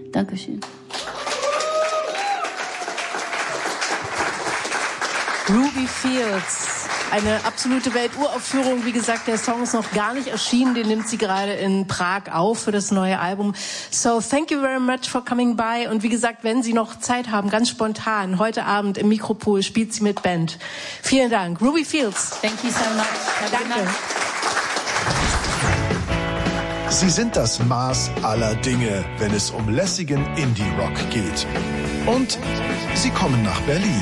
Dankeschön. Ruby Fields, eine absolute Welturaufführung. Wie gesagt, der Song ist noch gar nicht erschienen. Den nimmt sie gerade in Prag auf für das neue Album. So, thank you very much for coming by. Und wie gesagt, wenn Sie noch Zeit haben, ganz spontan, heute Abend im Mikropol spielt sie mit Band. Vielen Dank. Ruby Fields. Thank you so much. Danke. Sie sind das Maß aller Dinge, wenn es um lässigen Indie-Rock geht. Und sie kommen nach Berlin.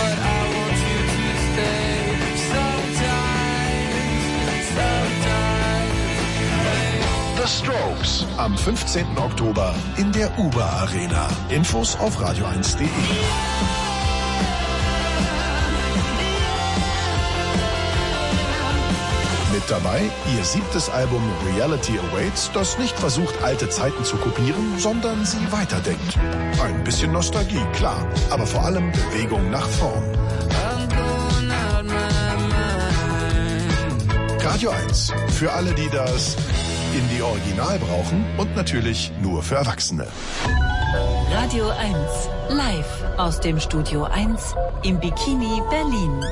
The Strokes am 15. Oktober in der Uber Arena. Infos auf radio1.de. Mit dabei ihr 7. Album Reality Awaits, das nicht versucht, alte Zeiten zu kopieren, sondern sie weiterdenkt. Ein bisschen Nostalgie, klar, aber vor allem Bewegung nach vorn. Radio 1, für alle, die das Indie-Original brauchen und natürlich nur für Erwachsene. Radio 1, live aus dem Studio 1 im Bikini Berlin.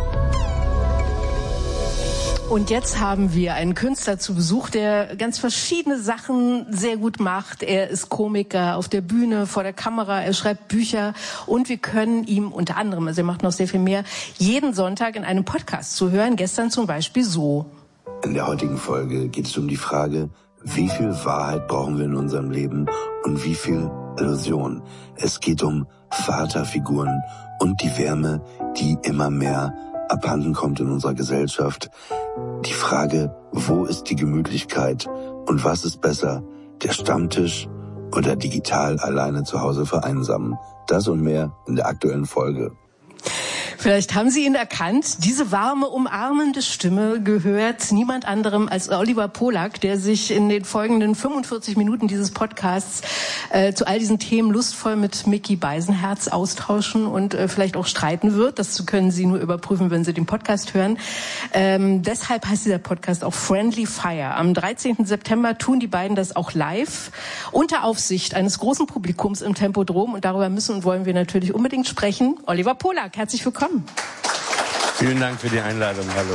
Und jetzt haben wir einen Künstler zu Besuch, der ganz verschiedene Sachen sehr gut macht. Er ist Komiker auf der Bühne, vor der Kamera, er schreibt Bücher und wir können ihm unter anderem, also er macht noch sehr viel mehr, jeden Sonntag in einem Podcast zu hören. Gestern zum Beispiel so. In der heutigen Folge geht es um die Frage, wie viel Wahrheit brauchen wir in unserem Leben und wie viel Illusion. Es geht um Vaterfiguren und die Wärme, die immer mehr abhanden kommt in unserer Gesellschaft. Die Frage, wo ist die Gemütlichkeit und was ist besser, der Stammtisch oder digital alleine zu Hause vereinsamen? Das und mehr in der aktuellen Folge. Vielleicht haben Sie ihn erkannt. Diese warme, umarmende Stimme gehört niemand anderem als Oliver Polak, der sich in den folgenden 45 Minuten dieses Podcasts zu all diesen Themen lustvoll mit Micky Beisenherz austauschen und vielleicht auch streiten wird. Das können Sie nur überprüfen, wenn Sie den Podcast hören. Deshalb heißt dieser Podcast auch Friendly Fire. Am 13. September tun die beiden das auch live unter Aufsicht eines großen Publikums im Tempodrom. Und darüber müssen und wollen wir natürlich unbedingt sprechen. Oliver Polak, herzlich willkommen. Vielen Dank für die Einladung. Hallo.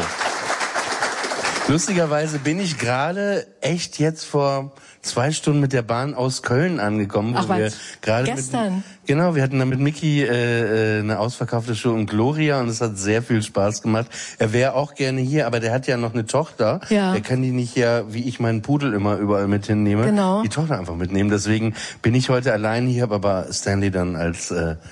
Lustigerweise bin ich gerade echt jetzt vor 2 Stunden mit der Bahn aus Köln angekommen. Ach, wir gerade gestern? Genau, wir hatten da mit Micky eine ausverkaufte Show in Gloria und es hat sehr viel Spaß gemacht. Er wäre auch gerne hier, aber der hat ja noch eine Tochter. Ja. Der kann die nicht wie ich meinen Pudel immer überall mit hinnehme, genau, die Tochter einfach mitnehmen. Deswegen bin ich heute allein hier, aber Stanley dann als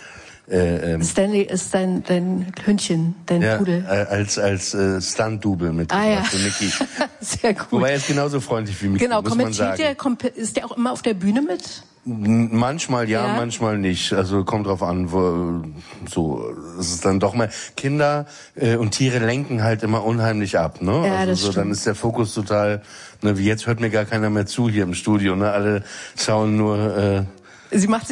Stanley ist dein Hündchen, dein Pudel. Als Stunt-Double mit für Micky. Sehr gut. Wobei er ist genauso freundlich wie Micky, genau, muss man sagen. Ist der auch immer auf der Bühne mit? Manchmal ja, manchmal nicht. Also kommt drauf an, so es ist dann doch mal Kinder und Tiere lenken halt immer unheimlich ab, ne? Ja, also so, dann ist der Fokus total, ne, wie jetzt hört mir gar keiner mehr zu hier im Studio, ne? Alle schauen nur Sie macht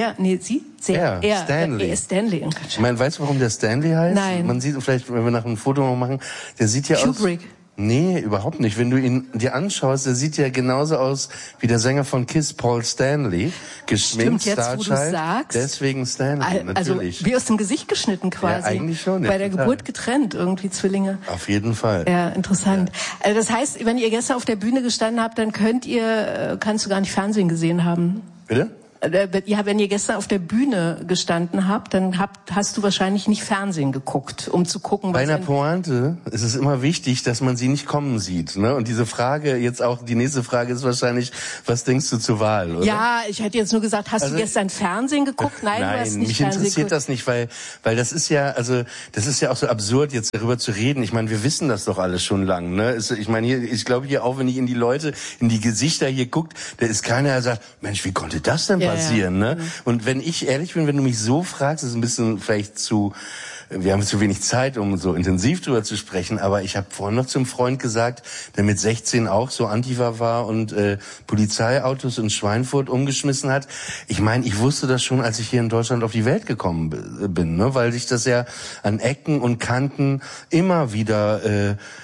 Stanley. Stanley. Ich meine, weißt du, warum der Stanley heißt? Nein. Man sieht vielleicht, wenn wir nach einem Foto noch machen, der sieht ja Kubrick. aus. Nee, überhaupt nicht. Wenn du ihn dir anschaust, der sieht ja genauso aus wie der Sänger von Kiss, Paul Stanley. Geschminkt, stimmt, jetzt, wo du sagst. Deswegen Stanley, natürlich. Also wie aus dem Gesicht geschnitten quasi. Ja, eigentlich schon. Bei der Geburt getrennt, irgendwie Zwillinge. Auf jeden Fall. Ja, interessant. Ja. Also das heißt, wenn ihr gestern auf der Bühne gestanden habt, dann kannst du gar nicht Fernsehen gesehen haben. Bitte? Ja, wenn ihr gestern auf der Bühne gestanden habt, dann hast du wahrscheinlich nicht Fernsehen geguckt, um zu gucken, was... Bei einer Pointe ist es immer wichtig, dass man sie nicht kommen sieht, ne? Und diese Frage, jetzt auch die nächste Frage ist wahrscheinlich, was denkst du zur Wahl, oder? Ja, ich hätte jetzt nur gesagt, hast du gestern Fernsehen geguckt? Nein, du hast nicht mich Fernsehen interessiert das nicht, weil das ist ja, also das ist ja auch so absurd, jetzt darüber zu reden. Ich meine, wir wissen das doch alles schon lang, ne? Ich meine, ich glaube hier auch, wenn ich in die Gesichter hier guckt, da ist keiner, der sagt, Mensch, wie konnte das denn passieren, ne? Und wenn ich ehrlich bin, wenn du mich so fragst, ist ein bisschen vielleicht wir haben zu wenig Zeit, um so intensiv drüber zu sprechen, aber ich habe vorhin noch zum Freund gesagt, der mit 16 auch so Antifa war und Polizeiautos in Schweinfurt umgeschmissen hat. Ich meine, ich wusste das schon, als ich hier in Deutschland auf die Welt gekommen bin, ne? Weil sich das ja an Ecken und Kanten immer wieder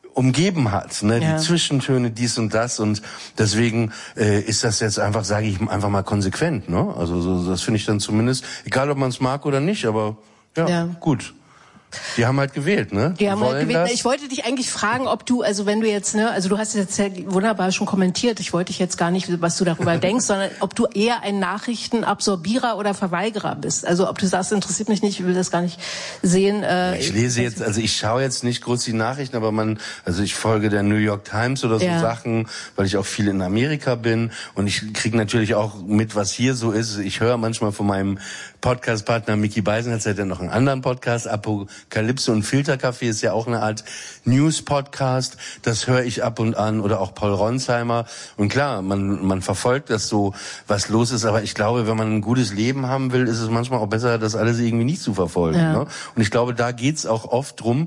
umgeben hat, ne, die Zwischentöne, dies und das, und deswegen ist das jetzt einfach, sage ich einfach mal, konsequent, ne? Also so, das finde ich dann zumindest, egal ob man es mag oder nicht, aber gut. Die haben halt gewählt, ne? Die haben halt gewählt. Ich wollte dich eigentlich fragen, ob du, also wenn du jetzt, ne, also du hast es jetzt ja wunderbar schon kommentiert, ich wollte dich jetzt gar nicht, was du darüber denkst, sondern ob du eher ein Nachrichtenabsorbierer oder Verweigerer bist. Also ob du sagst, interessiert mich nicht, ich will das gar nicht sehen. Ich lese jetzt, also ich schaue jetzt nicht groß die Nachrichten, aber also ich folge der New York Times oder so Sachen, weil ich auch viel in Amerika bin, und ich kriege natürlich auch mit, was hier so ist. Ich höre manchmal von meinem Podcast-Partner Micky Beisenherz, der hat ja noch einen anderen Podcast, Apokalypse und Filterkaffee ist ja auch eine Art News-Podcast, das höre ich ab und an, oder auch Paul Ronsheimer. Und klar, man verfolgt das so, was los ist, aber ich glaube, wenn man ein gutes Leben haben will, ist es manchmal auch besser, das alles irgendwie nicht zu verfolgen. Ne? Und ich glaube, da geht's auch oft drum,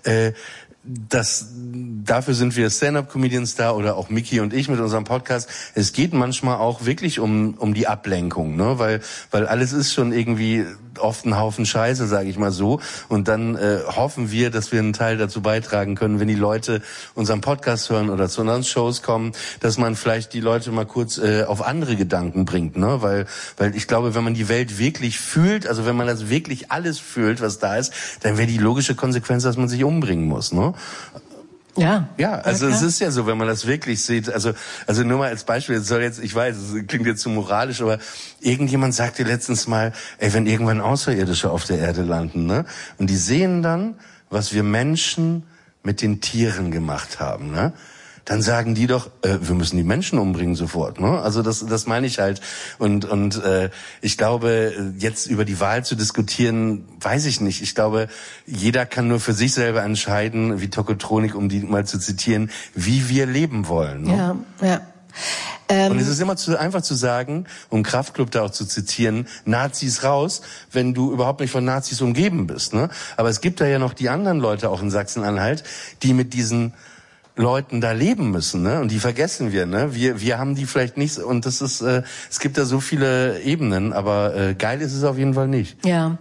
dafür sind wir Stand-up-Comedians da, oder auch Micky und ich mit unserem Podcast. Es geht manchmal auch wirklich um die Ablenkung, ne? Weil alles ist schon irgendwie oft ein Haufen Scheiße, sage ich mal so. Und dann hoffen wir, dass wir einen Teil dazu beitragen können, wenn die Leute unseren Podcast hören oder zu unseren Shows kommen, dass man vielleicht die Leute mal kurz auf andere Gedanken bringt, ne? Weil ich glaube, wenn man die Welt wirklich fühlt, also wenn man das wirklich alles fühlt, was da ist, dann wäre die logische Konsequenz, dass man sich umbringen muss, ne? Ja, also es ist ja so, wenn man das wirklich sieht, also nur mal als Beispiel, ich weiß, es klingt jetzt zu moralisch, aber irgendjemand sagte letztens mal, wenn irgendwann Außerirdische auf der Erde landen, ne, und die sehen dann, was wir Menschen mit den Tieren gemacht haben, ne, dann sagen die doch, wir müssen die Menschen umbringen sofort, ne? Also das meine ich halt. Und ich glaube, jetzt über die Wahl zu diskutieren, weiß ich nicht. Ich glaube, jeder kann nur für sich selber entscheiden, wie Tokotronik, um die mal zu zitieren, wie wir leben wollen. Ne? Ja. Und es ist immer einfach zu sagen, um Kraftklub da auch zu zitieren, Nazis raus, wenn du überhaupt nicht von Nazis umgeben bist, ne? Aber es gibt da ja noch die anderen Leute auch in Sachsen-Anhalt, die mit diesen Leuten da leben müssen, ne? Und die vergessen wir, ne? Wir haben die vielleicht nicht, und das ist, es gibt da so viele Ebenen, aber geil ist es auf jeden Fall nicht. Ja,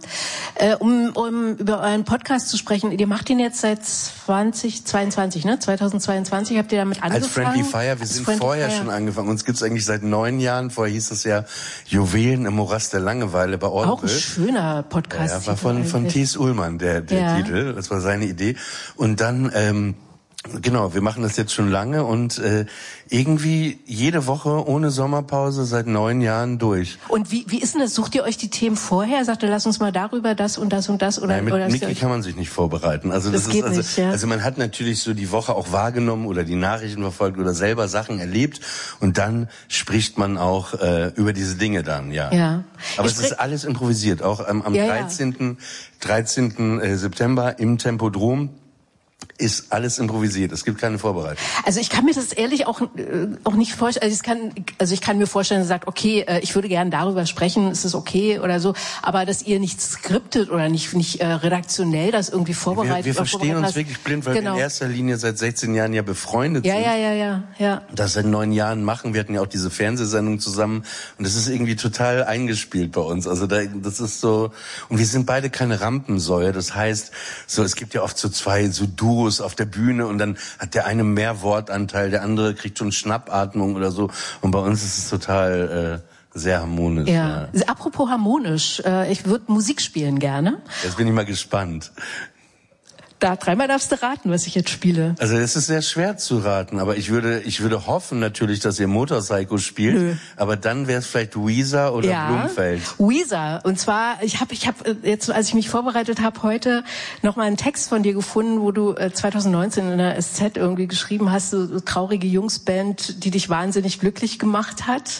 um über euren Podcast zu sprechen, ihr macht ihn jetzt seit 2022, ne? 2022 habt ihr damit angefangen? Als Friendly Fire, wir sind vorher schon angefangen. Uns gibt's eigentlich seit 9 Jahren. Vorher hieß es ja Juwelen im Morast der Langeweile bei Audible. Auch ein schöner Podcast. Ja, war von Thies Ullmann der Titel. Das war seine Idee. Und dann genau, wir machen das jetzt schon lange und irgendwie jede Woche ohne Sommerpause seit 9 Jahren durch. Und wie ist denn das? Sucht ihr euch die Themen vorher? Sagt ihr, lass uns mal darüber das und das und das? Oder, Nein, mit Micky kann man sich nicht vorbereiten. Also das geht ist nicht, ja. Also man hat natürlich so die Woche auch wahrgenommen oder die Nachrichten verfolgt oder selber Sachen erlebt, und dann spricht man auch über diese Dinge dann, ja. Aber es ist alles improvisiert, auch am 13. September im Tempodrom. Ist alles improvisiert. Es gibt keine Vorbereitung. Also ich kann mir das ehrlich auch nicht vorstellen. Ich kann mir vorstellen, dass ihr sagt, okay, ich würde gerne darüber sprechen, ist es okay oder so. Aber dass ihr nicht skriptet oder nicht redaktionell das irgendwie vorbereitet. Wir verstehen uns wirklich blind, weil wir in erster Linie seit 16 Jahren ja befreundet sind. Ja. Das seit 9 Jahren machen. Wir hatten ja auch diese Fernsehsendung zusammen. Und das ist irgendwie total eingespielt bei uns. Also das ist so. Und wir sind beide keine Rampensäue. Das heißt, so, es gibt ja oft so zwei so Duos auf der Bühne, und dann hat der eine mehr Wortanteil, der andere kriegt schon Schnappatmung oder so. Und bei uns ist es total sehr harmonisch. Ja. Apropos harmonisch, ich würde Musik spielen gerne. Jetzt bin ich mal gespannt. Dreimal darfst du raten, was ich jetzt spiele. Also es ist sehr schwer zu raten, aber ich würde hoffen natürlich, dass ihr Motorpsycho spielt. Nö. Aber dann wäre es vielleicht Weezer oder Blumfeld. Weezer. Und zwar, ich hab jetzt, als ich mich vorbereitet habe, heute noch mal einen Text von dir gefunden, wo du 2019 in der SZ irgendwie geschrieben hast, so traurige Jungsband, die dich wahnsinnig glücklich gemacht hat.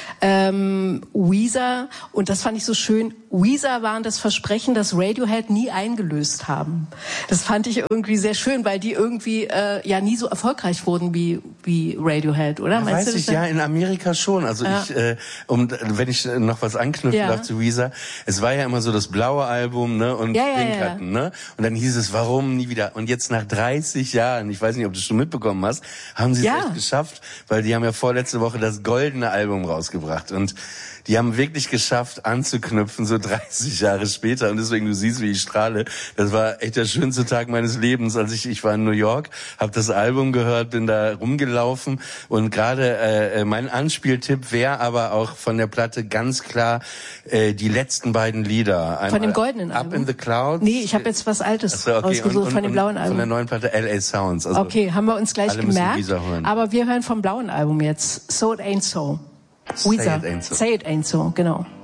Weezer, und das fand ich so schön, Weezer waren das Versprechen, das Radiohead nie eingelöst haben. Das fand ich irgendwie sehr schön, weil die irgendwie nie so erfolgreich wurden wie Radiohead, oder? Ja, meinst weiß du das? Ja, in Amerika schon. Also wenn ich noch was anknüpfen darf zu Weezer, es war ja immer so das blaue Album, ne, und Pinkerton, ne? Und dann hieß es, warum nie wieder? Und jetzt nach 30 Jahren, ich weiß nicht, ob du es schon mitbekommen hast, haben sie es echt geschafft, weil die haben ja vorletzte Woche das goldene Album rausgebracht. Und die haben wirklich geschafft anzuknüpfen, so 30 Jahre später. Und deswegen, du siehst, wie ich strahle. Das war echt der schönste Tag meines Lebens, als ich war in New York, habe das Album gehört, bin da rumgelaufen und gerade mein Anspieltipp wäre aber auch von der Platte ganz klar die letzten beiden Lieder. Von dem goldenen Album? Up in the Clouds. Nee, ich habe jetzt was Altes rausgesucht von dem blauen Album. Von der neuen Platte LA Sounds. Also okay, haben wir uns gleich gemerkt. Aber wir hören vom blauen Album jetzt. So It Ain't So. Weezer. Say It Ain't So, genau.